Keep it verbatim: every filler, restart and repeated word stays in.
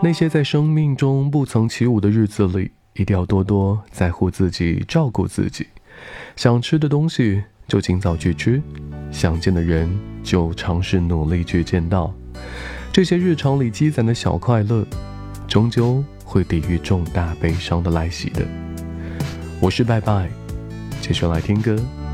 那些在生命中不曾起舞的日子里，一定要多多在乎自己，照顾自己。想吃的东西就尽早去吃，想见的人就尝试努力去见到。这些日常里积攒的小快乐，终究会抵御重大悲伤的来袭的。我是拜拜，接下来听歌。